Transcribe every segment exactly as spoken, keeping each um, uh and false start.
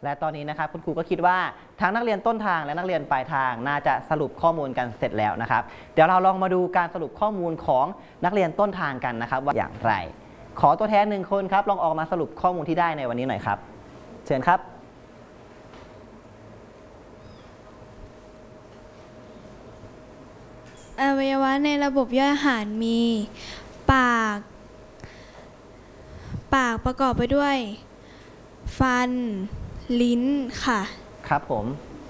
และตอนนี้นะครับคุณครูก็คิดว่าทั้งนักเรียนต้นทางและนักเรียนปลายทางน่าจะสรุปข้อมูลกันเสร็จแล้วนะครับเดี๋ยวเราลองมาดูการสรุปข้อมูลของนักเรียนต้นทางกันนะครับว่าอย่างไรขอตัวแทนหนึ่งคนครับลองออกมาสรุปข้อมูลที่ได้ในวันนี้หน่อยครับเชิญครับอวัยวะในระบบย่อยอาหารมีปากปากประกอบไปด้วยฟันลิ้นค่ะครับผม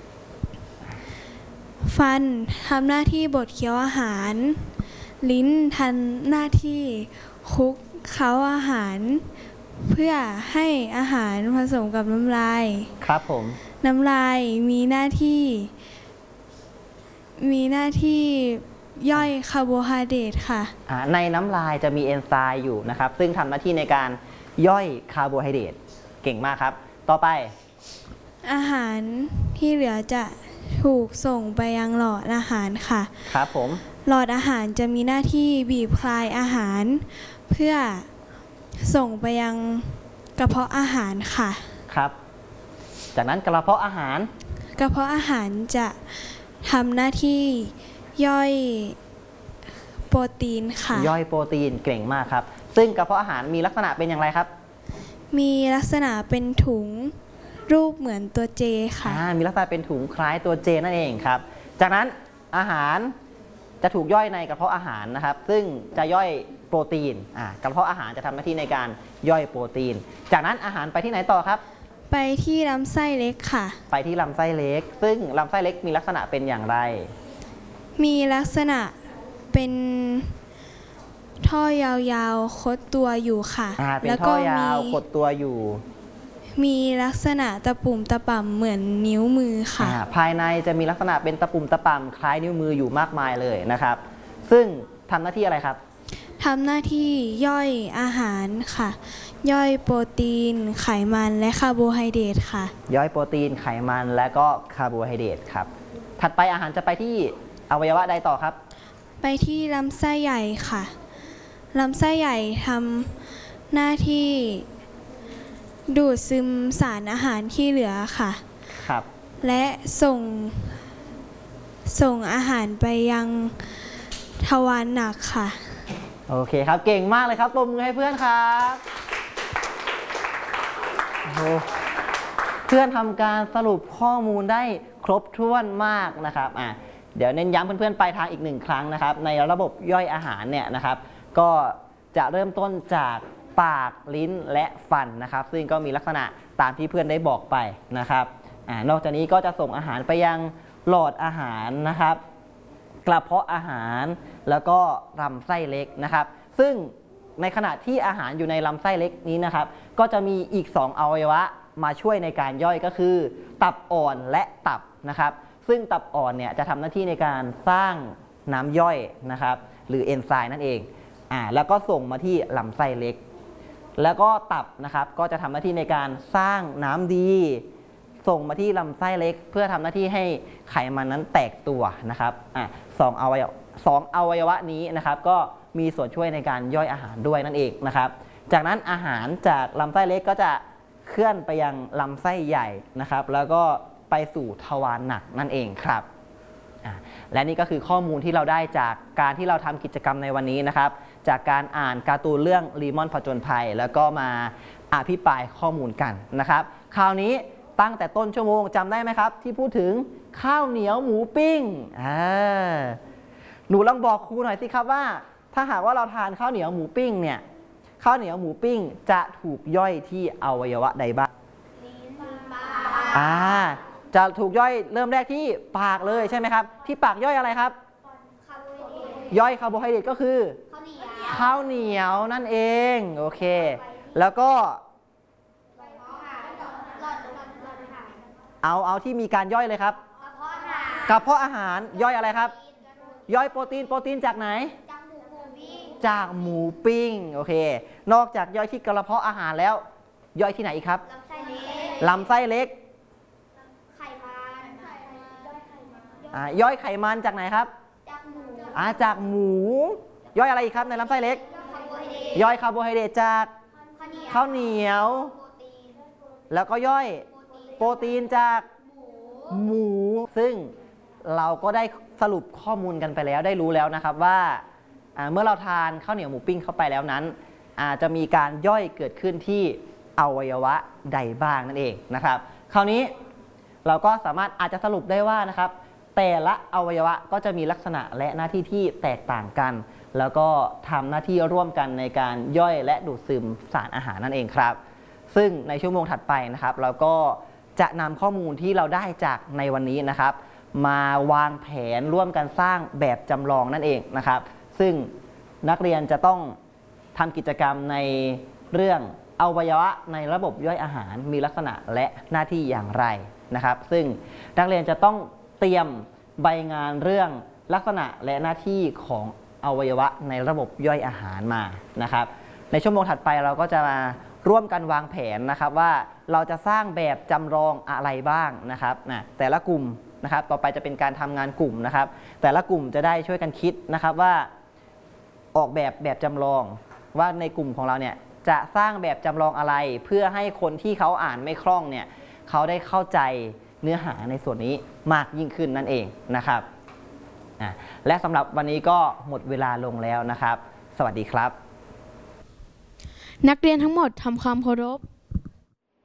ฟันทำหน้าที่บดเคี้ยวอาหารลิ้นทำหน้าที่คลุกเคล้าอาหารเพื่อให้อาหารผสมกับน้ำลายครับผมน้ำลายมีหน้าที่มีหน้าที่ย่อยคาร์โบไฮเดรตค่ะในน้ำลายจะมีเอนไซม์อยู่นะครับซึ่งทำหน้าที่ในการย่อยคาร์โบไฮเดรตเก่งมากครับต่อไปอาหารที่เหลือจะถูกส่งไปยังหลอดอาหารค่ะครับผมหลอดอาหารจะมีหน้าที่บีบคลายอาหารเพื่อส่งไปยังกระเพาะอาหารค่ะครับจากนั้นกระเพาะอาหารกระเพาะอาหารจะทำหน้าที่ย่อยโปรตีนค่ะย่อยโปรตีนเก่งมากครับซึ่งกระเพาะอาหารมีลักษณะเป็นอย่างไรครับมีลักษณะเป็นถุงรูปเหมือนตัวเจค่ะมีลักษณะเป็นถุงคล้ายตัวเจนั่นเองครับจากนั้นอาหารจะถูกย่อยในกระเพาะอาหารนะครับซึ่งจะย่อยโปรตีนกระเพาะอาหารจะทำหน้าที่ในการย่อยโปรตีนจากนั้นอาหารไปที่ไหนต่อครับไปที่ลำไส้เล็กค่ะไปที่ลำไส้เล็กซึ่งลำไส้เล็กมีลักษณะเป็นอย่างไรมีลักษณะเป็นท่อยาวๆคดตัวอยู่ค่ะแล้วก็มีคดตัวอยู่มีลักษณะตะปุ่มตะป่ำเหมือนนิ้วมือค่ะภายในจะมีลักษณะเป็นตะปุ่มตะป่ำคล้ายนิ้วมืออยู่มากมายเลยนะครับซึ่งทำหน้าที่อะไรครับทำหน้าที่ย่อยอาหารค่ะย่อยโปรตีนไขมันและคาร์โบไฮเดรตค่ะย่อยโปรตีนไขมันและก็คาร์โบไฮเดรตครับถัดไปอาหารจะไปที่อวัยวะใดต่อครับไปที่ลำไส้ใหญ่ค่ะลำไส้ใหญ่ทำหน้าที่ดูดซึมสารอาหารที่เหลือค่ะครับและส่งส่งอาหารไปยังทวารหนักค่ะโอเคครับเก่งมากเลยครับปรบมือให้เพื่อนครับเพื่อนทำการสรุปข้อมูลได้ครบถ้วนมากนะครับอ่ะเดี๋ยวเน้นย้ำเพื่อนๆปลายทางอีกหนึ่งครั้งนะครับในระบบย่อยอาหารเนี่ยนะครับก็จะเริ่มต้นจากปากลิ้นและฟันนะครับซึ่งก็มีลักษณะตามที่เพื่อนได้บอกไปนะครับอ่านอกจากนี้ก็จะส่งอาหารไปยังหลอดอาหารนะครับกระเพาะอาหารแล้วก็ลำไส้เล็กนะครับซึ่งในขณะที่อาหารอยู่ในลำไส้เล็กนี้นะครับก็จะมีอีกสองอวัยวะมาช่วยในการย่อยก็คือตับอ่อนและตับนะครับซึ่งตับอ่อนเนี่ยจะทำหน้าที่ในการสร้างน้ำย่อยนะครับหรือเอนไซม์นั่นเองอ่าแล้วก็ส่งมาที่ลำไส้เล็กแล้วก็ตับนะครับก็จะทำหน้าที่ในการสร้างน้ำดีส่งมาที่ลำไส้เล็กเพื่อทำหน้าที่ให้ไขมันนั้นแตกตัวนะครับอ่ะสองอวัยวะสองอวัยวะนี้นะครับก็มีส่วนช่วยในการย่อยอาหารด้วยนั่นเองนะครับจากนั้นอาหารจากลำไส้เล็กก็จะเคลื่อนไปยังลำไส้ใหญ่นะครับแล้วก็ไปสู่ทวารหนักนั่นเองครับและนี่ก็คือข้อมูลที่เราได้จากการที่เราทำกิจกรรมในวันนี้นะครับจากการอ่านการ์ตูนเรื่องลีมอนผจญภัยแล้วก็มาอภิปรายข้อมูลกันนะครับคราวนี้ตั้งแต่ต้นชั่วโมงจำได้ไหมครับที่พูดถึงข้าวเหนียวหมูปิ้งหนูลองบอกครูหน่อยสิครับว่าถ้าหากว่าเราทานข้าวเหนียวหมูปิ้งเนี่ยข้าวเหนียวหมูปิ้งจะถูกย่อยที่อวัยวะใดบ้างอ่าจะถูกย่อยเริ่มแรกที่ปากเลยใช่ไหมครับที่ปากย่อยอะไรครับย่อยคาร์โบไฮเดรตก็คือข้าวเหนียวนั่นเองโอเคแล้วก็เอาเอาที่มีการย่อยเลยครับกระเพาะอาหารย่อยอะไรครับย่อยโปรตีนโปรตีนจากไหนจากหมูปิ้งโอเคนอกจากย่อยที่กระเพาะอาหารแล้วย่อยที่ไหนอีกครับลำไส้เล็กย่อยไขมันจากไหนครับจากหมูย่อยอะไรอีกครับในลำไส้เล็กย่อยคาร์โบไฮเดรตจากข้าวเหนียวแล้วก็ย่อยโโปรตีนจากหมูซึ่งเราก็ได้สรุปข้อมูลกันไปแล้วได้รู้แล้วนะครับว่าเมื่อเราทานข้าวเหนียวหมูปิ้งเข้าไปแล้วนั้นอาจจะมีการย่อยเกิดขึ้นที่อวัยวะใดบ้างนั่นเองนะครับคราวนี้เราก็สามารถอาจจะสรุปได้ว่านะครับแต่ละอวัยวะก็จะมีลักษณะและหน้าที่ที่แตกต่างกันแล้วก็ทำหน้าที่ร่วมกันในการย่อยและดูดซึมสารอาหารนั่นเองครับซึ่งในชั่วโมงถัดไปนะครับเราก็จะนำข้อมูลที่เราได้จากในวันนี้นะครับมาวางแผนร่วมกันสร้างแบบจำลองนั่นเองนะครับซึ่งนักเรียนจะต้องทำกิจกรรมในเรื่องอวัยวะในระบบย่อยอาหารมีลักษณะและหน้าที่อย่างไรนะครับซึ่งนักเรียนจะต้องเตรียมใบงานเรื่องลักษณะและหน้าที่ของอวัยวะในระบบย่อยอาหารมานะครับในชั่วโมงถัดไปเราก็จะมาร่วมกันวางแผนนะครับว่าเราจะสร้างแบบจำลองอะไรบ้างนะครับนะแต่ละกลุ่มนะครับต่อไปจะเป็นการทำงานกลุ่มนะครับแต่ละกลุ่มจะได้ช่วยกันคิดนะครับว่าออกแบบแบบจำลองว่าในกลุ่มของเราเนี่ยจะสร้างแบบจำลองอะไรเพื่อให้คนที่เขาอ่านไม่คล่องเนี่ยเขาได้เข้าใจเนื้อหาในส่วนนี้มากยิ่งขึ้นนั่นเองนะครับและสำหรับวันนี้ก็หมดเวลาลงแล้วนะครับสวัสดีครับนักเรียนทั้งหมดทำความเคารพ